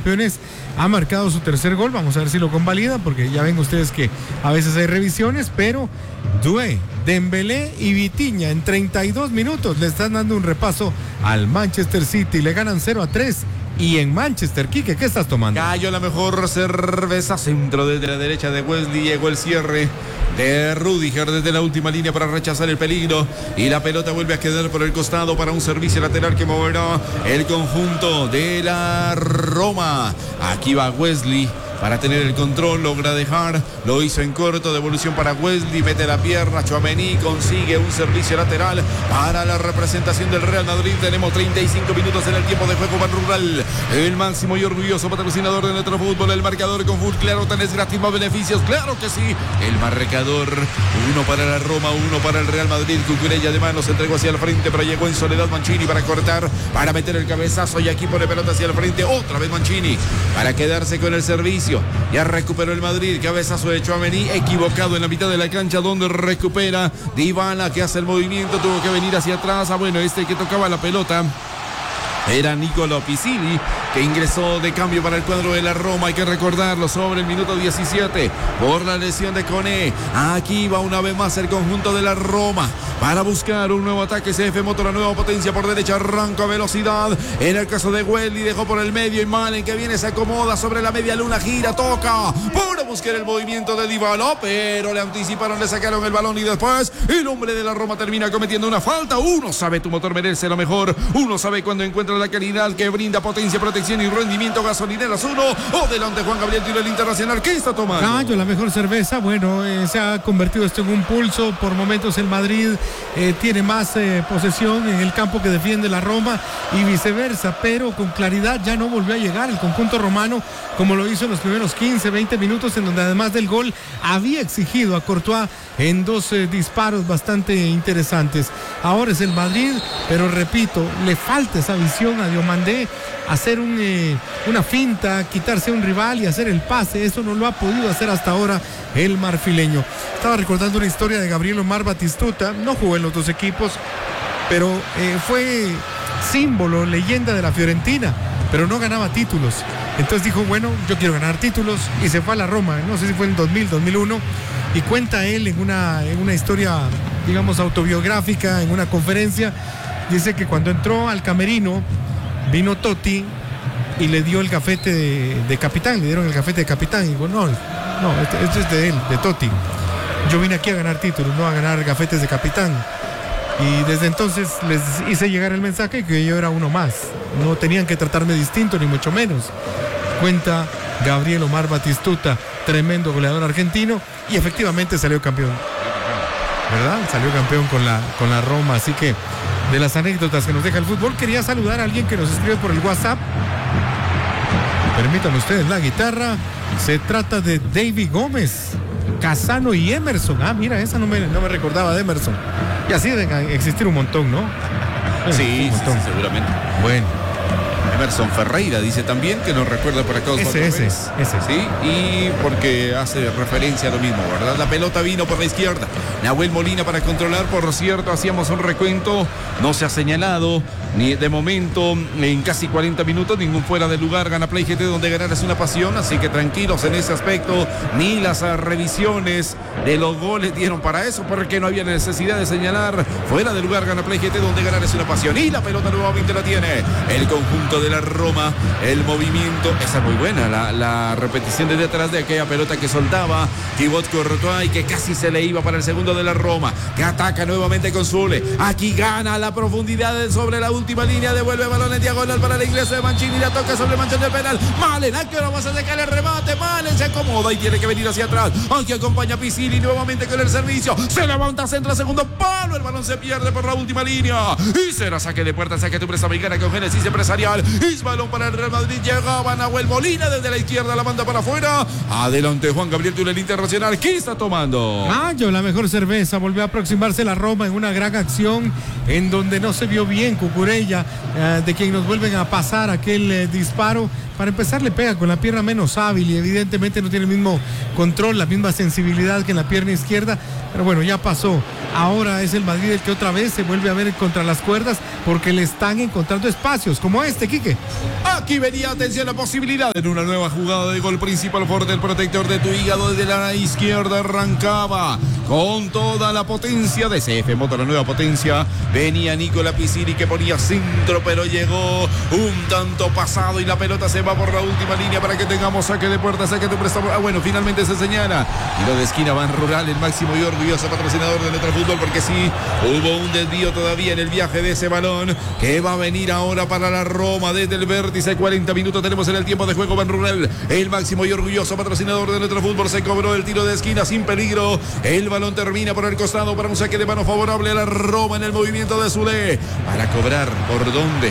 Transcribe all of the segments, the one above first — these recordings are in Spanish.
Campeones ha marcado su tercer gol. Vamos a ver si lo convalida, porque ya ven ustedes que a veces hay revisiones, pero Doué, Dembélé y Vitinha en 32 minutos le están dando un repaso al Manchester City. Le ganan 0-3. Y en Manchester, Quique, ¿qué estás tomando? Gallo, la mejor cerveza. Centro desde la derecha de Wesley. Llegó el cierre de Rüdiger desde la última línea para rechazar el peligro. Y la pelota vuelve a quedar por el costado para un servicio lateral que moverá el conjunto de la Roma. Aquí va Wesley para tener el control, logra dejar, lo hizo en corto, devolución para Wesley, mete la pierna, Tchouaméni consigue un servicio lateral para la representación del Real Madrid. Tenemos 35 minutos en el tiempo de juego. Ban Rural, el máximo y orgulloso patrocinador de nuestro fútbol. El marcador con Full Claro, tenés gratis más beneficios, claro que sí. El marcador, 1 para la Roma, 1 para el Real Madrid. Cucurella de mano se entregó hacia el frente, pero llegó en soledad Mancini para cortar, para meter el cabezazo, y aquí pone pelota hacia el frente, otra vez Mancini, para quedarse con el servicio. Ya recuperó el Madrid, cabezazo de Tchouaméni, equivocado en la mitad de la cancha, donde recupera Dybala, que hace el movimiento, tuvo que venir hacia atrás. Bueno, que tocaba la pelota era Nicolò Pisilli, que ingresó de cambio para el cuadro de la Roma. Hay que recordarlo, sobre el minuto 17 por la lesión de Koné. Aquí va una vez más el conjunto de la Roma para buscar un nuevo ataque. CF Motor, la nueva potencia por derecha, arranca a velocidad. En el caso de Wesley, dejó por el medio, y Malen, que viene, se acomoda sobre la media luna, gira, toca para buscar el movimiento de Dybala, pero le anticiparon, le sacaron el balón, y después el hombre de la Roma termina cometiendo una falta. Uno sabe, tu motor merece lo mejor. Uno sabe cuando encuentra la calidad que brinda potencia, protección y rendimiento. Gasolineras 1. Adelante Juan Gabriel Tiro, el internacional. ¿Qué está tomando? Gallo, la mejor cerveza. Bueno, se ha convertido esto en un pulso. Por momentos el Madrid tiene más posesión en el campo que defiende la Roma, y viceversa, pero con claridad ya no volvió a llegar el conjunto romano como lo hizo en los primeros 15-20 minutos, en donde además del gol había exigido a Courtois en 2 disparos bastante interesantes. Ahora es el Madrid, pero repito, le falta esa visión a Diomandé, hacer una finta, quitarse a un rival y hacer el pase. Eso no lo ha podido hacer hasta ahora el marfileño. Estaba recordando una historia de Gabriel Omar Batistuta, no jugó en los dos equipos, pero fue símbolo, leyenda de la Fiorentina, pero no ganaba títulos. Entonces dijo, bueno, yo quiero ganar títulos, y se fue a la Roma, no sé si fue en 2000, 2001, y cuenta él en una historia, digamos, autobiográfica, en una conferencia, dice que cuando entró al camerino, vino Totti y le dio el gafete de capitán, le dieron el gafete de capitán, y dijo, no, este es de él, de Totti. Yo vine aquí a ganar títulos, no a ganar gafetes de capitán. Y desde entonces les hice llegar el mensaje que yo era uno más. No tenían que tratarme distinto, ni mucho menos. Cuenta Gabriel Omar Batistuta, tremendo goleador argentino, y efectivamente salió campeón. ¿Verdad? Salió campeón con la Roma. Así que, de las anécdotas que nos deja el fútbol, quería saludar a alguien que nos escribe por el WhatsApp. Permítanme ustedes la guitarra. Se trata de David Gómez, Casano y Emerson. Ah, mira, esa no me recordaba de Emerson. Y así deben existir un montón, ¿no? Sí, seguramente. Bueno. Emerson Ferreira dice también, que nos recuerda por acá. Ese. Sí, y porque hace referencia a lo mismo, ¿verdad? La pelota vino por la izquierda. Nahuel Molina para controlar, por cierto, hacíamos un recuento. No se ha señalado ni de momento en casi 40 minutos ningún fuera de lugar. Gana Play GT, donde ganar es una pasión, así que tranquilos en ese aspecto. Ni las revisiones de los goles dieron para eso, porque no había necesidad de señalar fuera de lugar. Gana Play GT, donde ganar es una pasión. Y la pelota nuevamente la tiene el conjunto de la Roma. El movimiento, esa es muy buena, la repetición desde atrás de aquella pelota que soltaba Thibaut Courtois y que casi se le iba para el segundo de la Roma, que ataca nuevamente con Zule. Aquí gana la profundidad sobre la última línea, devuelve balón en diagonal para el inglés de Mancini, la toca sobre Manchón del penal. Malen, ¿a qué hora vas a sacar el remate? Malen se acomoda y tiene que venir hacia atrás. Aquí acompaña Pisilli nuevamente con el servicio. Se levanta, centra, segundo palo. El balón se pierde por la última línea. Y será saque de puerta, saque tu empresa mexicana con Génesis Empresarial. Es balón para el Real Madrid. Llegaba Nahuel Molina desde la izquierda, la manda para afuera. Adelante Juan Gabriel Tiro, el internacional. ¿Qué está tomando? Gallo, la mejor cerveza. Volvió a aproximarse la Roma en una gran acción en donde no se vio bien Cucurella, de quien nos vuelven a pasar aquel disparo, para empezar le pega con la pierna menos hábil y evidentemente no tiene el mismo control, la misma sensibilidad que en la pierna izquierda, pero bueno, ya pasó. Ahora es el Madrid el que otra vez se vuelve a ver contra las cuerdas porque le están encontrando espacios como este, Quique. Aquí venía, atención, la posibilidad en una nueva jugada de gol principal por el protector de tu hígado. Desde la izquierda arrancaba con toda la potencia de CF Moto, la nueva potencia. Venía Nicola Pizzini que ponía centro, pero llegó un tanto pasado y la pelota se va por la última línea para que tengamos saque de puerta, saque de préstamo. Bueno, finalmente se señala. Tiro de esquina Ban Rural, el máximo y orgulloso patrocinador de nuestro fútbol, porque sí, hubo un desvío todavía en el viaje de ese balón que va a venir ahora para la Roma desde el vértice. 40 minutos tenemos en el tiempo de juego. Ban Rural, el máximo y orgulloso patrocinador de nuestro fútbol, se cobró el tiro de esquina sin peligro. El balón termina por el costado para un saque de mano favorable a la Roma en el movimiento de Zule para cobrar. ¿Por dónde?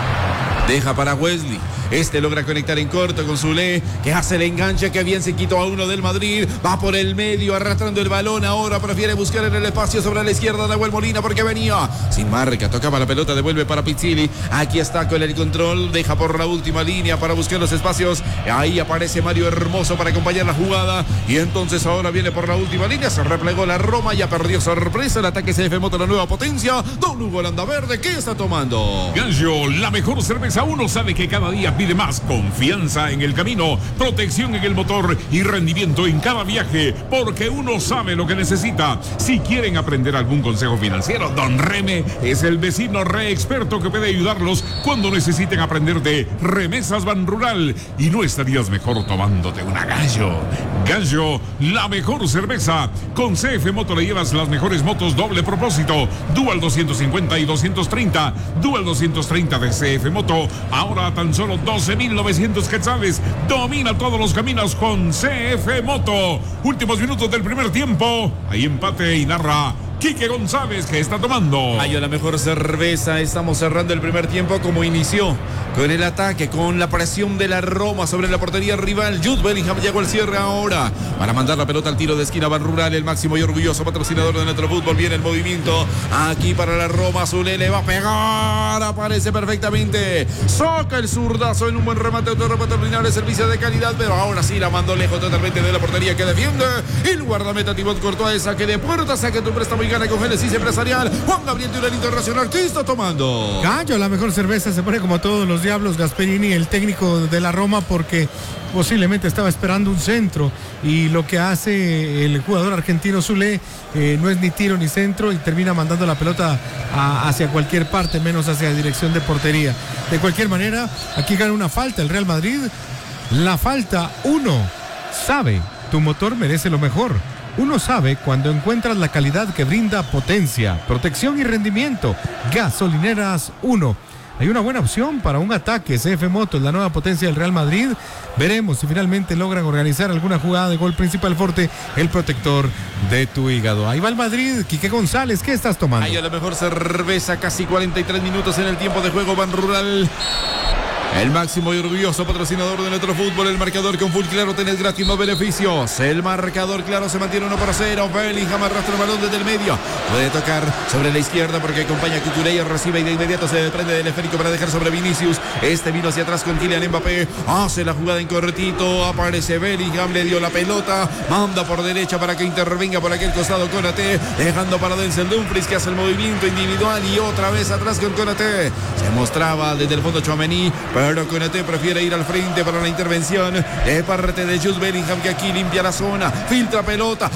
Deja para Wesley. Este logra conectar en corto con Zule, que hace el enganche, que bien se quitó a uno del Madrid. Va por el medio, arrastrando el balón. Ahora prefiere buscar en el espacio sobre la izquierda Nahuel Molina, porque venía sin marca. Tocaba la pelota, devuelve para Pizzini. Aquí está con el control. Deja por la última línea para buscar los espacios. Ahí aparece Mario Hermoso para acompañar la jugada. Y entonces ahora viene por la última línea. Se replegó la Roma, ya perdió sorpresa. El ataque CF Moto, la nueva potencia. Don Hugo Landaverde, ¿qué está tomando? Gallo, la mejor cerveza. Uno sabe que cada día pide más confianza en el camino, protección en el motor y rendimiento en cada viaje, porque uno sabe lo que necesita. Si quieren aprender algún consejo financiero, Don Reme es el vecino re experto que puede ayudarlos cuando necesiten aprender de remesas Ban Rural. Y no estarías mejor tomándote una Gallo. Gallo, la mejor cerveza. Con CF Moto le llevas las mejores motos doble propósito, Dual 250 y 230. Dual 230 de CF Moto, ahora a tan solo 12,900 quetzales. Domina todos los caminos con CF Moto. Últimos minutos del primer tiempo. Hay empate y narra Quique González, que está tomando. Hay la mejor cerveza. Estamos cerrando el primer tiempo como inició, con el ataque, con la presión de la Roma sobre la portería rival. Jude Bellingham llegó al cierre ahora para mandar la pelota al tiro de esquina. Ban Rural, el máximo y orgulloso patrocinador de nuestro fútbol. Viene el movimiento aquí para la Roma. Zule le va a pegar, aparece perfectamente. Soca el zurdazo en un buen remate, otro remate ordinario, servicio de calidad, pero ahora sí la mandó lejos totalmente de la portería que defiende. El guardameta Thibaut Courtois, saque de puerta, saque tu préstamo y gana con Génesis Empresarial. Juan Gabriel Durán Internacional, ¿qué está tomando? Gallo, la mejor cerveza. Se pone como todos los diablos Gasperini, el técnico de la Roma, porque posiblemente estaba esperando un centro y lo que hace el jugador argentino Zule no es ni tiro ni centro y termina mandando la pelota hacia cualquier parte, menos hacia dirección de portería. De cualquier manera, aquí gana una falta el Real Madrid. La falta 1. Sabe, tu motor merece lo mejor. Uno sabe cuando encuentras la calidad que brinda potencia, protección y rendimiento. Gasolineras 1. Hay una buena opción para un ataque. CF Moto, la nueva potencia del Real Madrid. Veremos si finalmente logran organizar alguna jugada de gol principal fuerte, el protector de tu hígado. Ahí va el Madrid. Quique González, ¿qué estás tomando? Hay la mejor cerveza, casi 43 minutos en el tiempo de juego. Ban Rural, el máximo y orgulloso patrocinador de nuestro fútbol. El marcador con Full Claro tenés gratis más beneficios. El marcador claro se mantiene 1-0. Bellingham arrastra el balón desde el medio. Puede tocar sobre la izquierda porque acompaña a Cucurella. Recibe y de inmediato se desprende del esférico para dejar sobre Vinicius. Este vino hacia atrás con Kylian Mbappé. Hace la jugada en cortito. Aparece Bellingham. Le dio la pelota. Manda por derecha para que intervenga por aquel costado Konaté. Dejando para Denzel Dumfries, que hace el movimiento individual. Y otra vez atrás con Konaté. Se mostraba desde el fondo Tchouaméni, pero Konaté prefiere ir al frente para la intervención de parte de Jude Bellingham, que aquí limpia la zona, filtra pelota,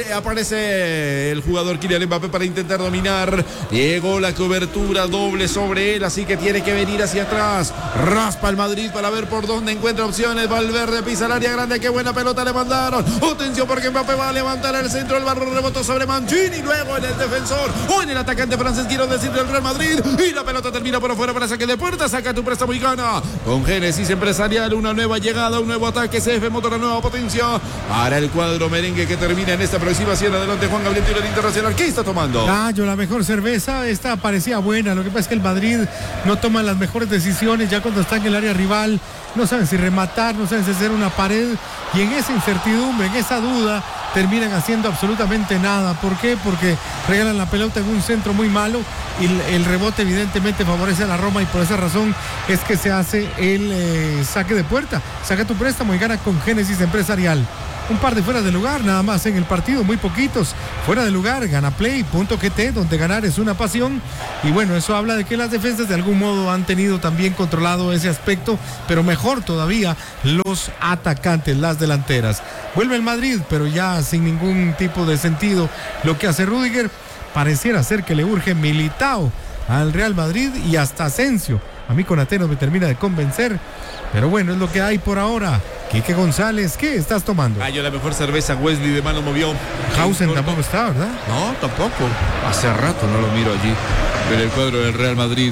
aparece el jugador Kylian Mbappé para intentar dominar. Llegó la cobertura doble sobre él, así que tiene que venir hacia atrás. Raspa el Madrid para ver por dónde encuentra opciones. Valverde pisa el área grande, qué buena pelota le mandaron. Atención porque Mbappé va a levantar el centro, el barro rebotó sobre Mancini, luego en el defensor o en el atacante francés, quiero decir, del Real Madrid, y la pelota termina por afuera para saque de puerta. Saca tu préstamo y gana con Génesis Empresarial. Una nueva llegada, un nuevo ataque. CF Moto, la nueva potencia para el cuadro merengue que termina en esta aproximación. Adelante Juan Gabriel Durán Internacional, ¿qué está tomando? Gallo, la mejor cerveza. Esta parecía buena, lo que pasa es que el Madrid no toma las mejores decisiones ya cuando está en el área rival. No saben si rematar, no saben si hacer una pared, y en esa incertidumbre, en esa duda, terminan haciendo absolutamente nada. ¿Por qué? Porque regalan la pelota en un centro muy malo y el rebote evidentemente favorece a la Roma, y por esa razón es que se hace el saque de puerta. Saca tu préstamo y gana con Génesis Empresarial. Un par de fuera de lugar nada más en el partido, muy poquitos fuera de lugar. Gana Play.gt, donde ganar es una pasión. Y bueno, eso habla de que las defensas de algún modo han tenido también controlado ese aspecto, pero mejor todavía los atacantes, las delanteras. Vuelve el Madrid, pero ya sin ningún tipo de sentido lo que hace Rüdiger. Pareciera ser que le urge Militao al Real Madrid y hasta Asensio. A mí Konaté no me termina de convencer, pero bueno, es lo que hay por ahora. Quique González, ¿qué estás tomando? Yo la mejor cerveza, Wesley de mano movió. Hausen tampoco está, ¿verdad? No, tampoco. Hace rato no lo miro allí. En el cuadro del Real Madrid.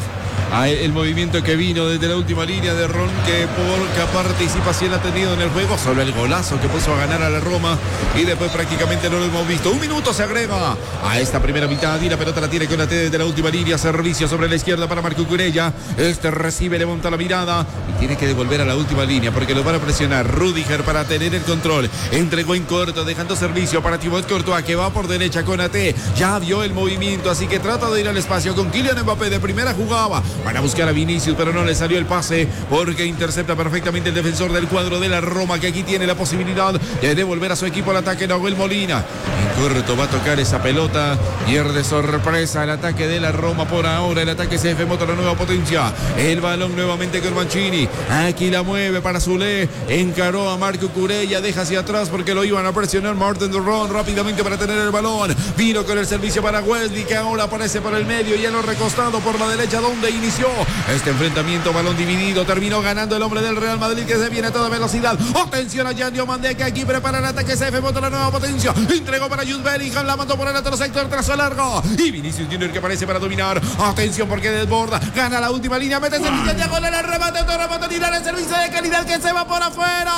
El movimiento que vino desde la última línea de Ron, que poca participación ha tenido en el juego, solo el golazo que puso a ganar a la Roma, y después prácticamente no lo hemos visto. Un minuto se agrega a esta primera mitad y la pelota la tiene Konaté desde la última línea. Servicio sobre la izquierda para Marco Cucurella. Este recibe, levanta la mirada y tiene que devolver a la última línea porque lo van a presionar. Rüdiger para tener el control. Entregó en corto, dejando servicio para Thibaut Courtois, que va por derecha. Konaté ya vio el movimiento, así que trata de ir al espacio con Kylian Mbappé. De primera jugaba para buscar a Vinicius, pero no le salió el pase porque intercepta perfectamente el defensor del cuadro de la Roma, que aquí tiene la posibilidad de devolver a su equipo al ataque. Nahuel Molina en corto va a tocar esa pelota, pierde sorpresa el ataque de la Roma por ahora. El ataque CF Motor, la nueva potencia. El balón nuevamente con Mancini, aquí la mueve para Zule, encaró a Marco Cucurella, deja hacia atrás porque lo iban a presionar. Martin Durron rápidamente para tener el balón, vino con el servicio para Wesley, que ahora aparece por el medio y ya lo recostado por la derecha, donde inició este enfrentamiento. Balón dividido, terminó ganando el hombre del Real Madrid, que se viene a toda velocidad. Atención a Jan Diomande, que aquí prepara el ataque. CF Motor, la nueva potencia, entregó para Jude Bellingham, la mandó por el otro sector, trazo largo, y Vinicius Junior que aparece para dominar. Atención porque desborda, gana la última línea, mete servicio de gol en el remate, otro remate, tirar el servicio de calidad que se va por afuera.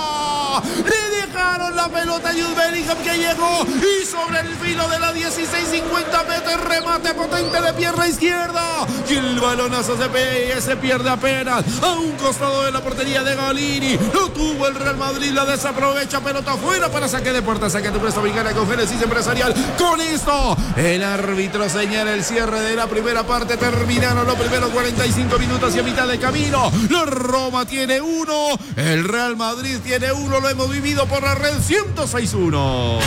Le dejaron la pelota a Jude Bellingham, que llegó y sobre el filo de la 16-50 mete remate potente de pierna izquierda, y el balonazo se pierde apenas a un costado de la portería de Galini. Lo tuvo el Real Madrid, la desaprovecha, pelota afuera para saque de puerta. Saque tu préstamo y gana con Génesis Empresarial. Con esto el árbitro señala el cierre de la primera parte. Terminaron los primeros 45 minutos y a mitad de camino la Roma tiene uno, el Real Madrid tiene uno. Lo hemos vivido por la red 106.1.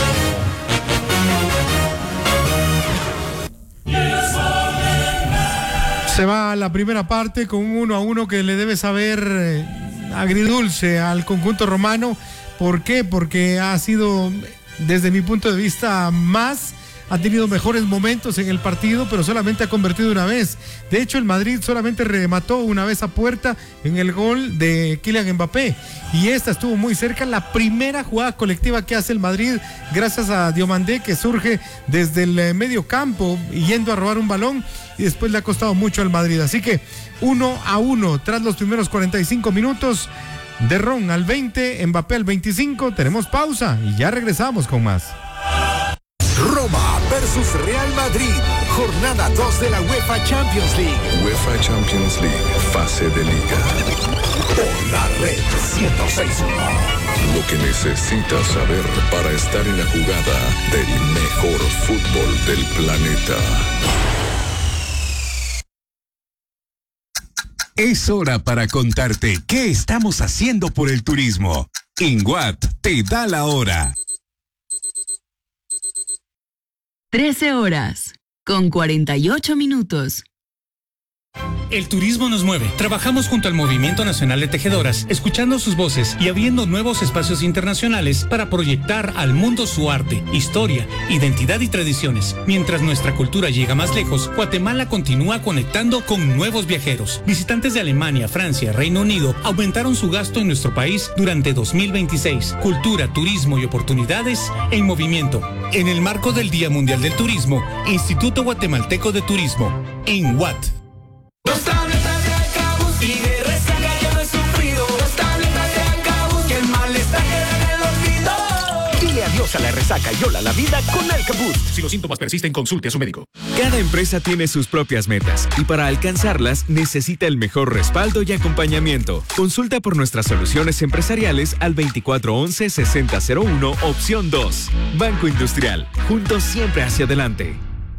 Se va a la primera parte con un 1-1 que le debe saber agridulce al conjunto romano. ¿Por qué? Porque ha sido, desde mi punto de vista, ha tenido mejores momentos en el partido, pero solamente ha convertido una vez. De hecho, el Madrid solamente remató una vez a puerta en el gol de Kylian Mbappé, y esta estuvo muy cerca. La primera jugada colectiva que hace el Madrid, gracias a Diomandé, que surge desde el medio campo yendo a robar un balón, y después le ha costado mucho al Madrid. Así que 1-1 tras los primeros 45 minutos. De Ron al 20, Mbappé al 25. Tenemos pausa y ya regresamos con más. Roma versus Real Madrid, jornada 2 de la UEFA Champions League. UEFA Champions League, fase de liga. Por la red 106.1. Lo que necesitas saber para estar en la jugada del mejor fútbol del planeta. Es hora para contarte qué estamos haciendo por el turismo. INWAT te da la hora. 13 horas, con 48 minutos. El turismo nos mueve. Trabajamos junto al Movimiento Nacional de Tejedoras, escuchando sus voces y abriendo nuevos espacios internacionales para proyectar al mundo su arte, historia, identidad y tradiciones. Mientras nuestra cultura llega más lejos, Guatemala continúa conectando con nuevos viajeros. Visitantes de Alemania, Francia, Reino Unido aumentaron su gasto en nuestro país durante 2026. Cultura, turismo y oportunidades en movimiento. En el marco del Día Mundial del Turismo, Instituto Guatemalteco de Turismo, INWAT. Dos tabletas de Alcabuz y de resaca yo no he sufrido. Dos tabletas de Alcabuz, que el malestar queda en el olvido. Dile adiós a la resaca Saca Yola la vida con Alka-Boost. Si los síntomas persisten, consulte a su médico. Cada empresa tiene sus propias metas y para alcanzarlas necesita el mejor respaldo y acompañamiento. Consulta por nuestras soluciones empresariales al 2411-6001, opción 2. Banco Industrial. Juntos siempre hacia adelante.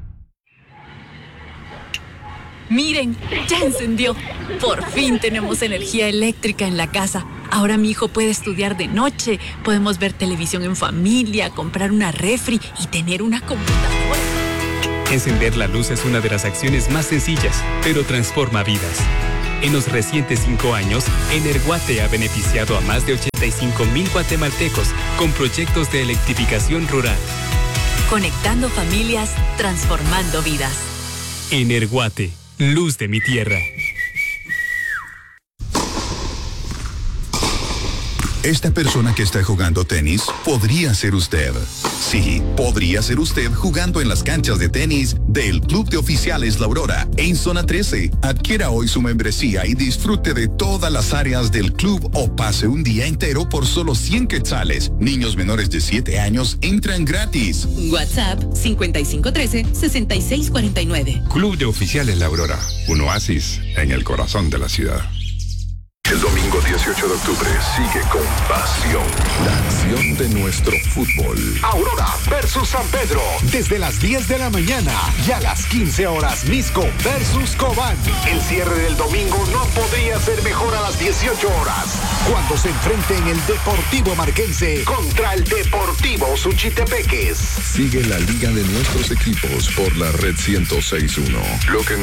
Miren, ya encendió. Por fin tenemos energía eléctrica en la casa. Ahora mi hijo puede estudiar de noche, podemos ver televisión en familia, comprar una refri y tener una computadora. Encender la luz es una de las acciones más sencillas, pero transforma vidas. En los recientes 5 años, Energuate ha beneficiado a más de 85,000 guatemaltecos con proyectos de electrificación rural. Conectando familias, transformando vidas. Energuate, luz de mi tierra. Esta persona que está jugando tenis podría ser usted. Sí, podría ser usted jugando en las canchas de tenis del Club de Oficiales La Aurora en Zona 13. Adquiera hoy su membresía y disfrute de todas las áreas del club o pase un día entero por solo 100 quetzales. Niños menores de 7 años entran gratis. WhatsApp 5513-6649. Club de Oficiales La Aurora, un oasis en el corazón de la ciudad. El domingo 18 de octubre sigue con pasión la acción de nuestro fútbol. Aurora versus San Pedro, desde las 10 de la mañana y a las 15 horas Misco versus Cobán. El cierre del domingo no podría ser mejor a las 18 horas, cuando se enfrenten el Deportivo Marquense contra el Deportivo Suchitepeques. Sigue la liga de nuestros equipos por la Red 106.1. Lo que